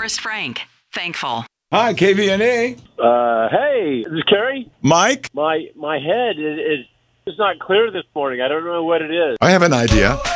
Forrest Frank. Thankful. Hi, KVNA. Hey, this is Kerry. Mike? My head is not clear this morning. I don't know what it is. I have an idea.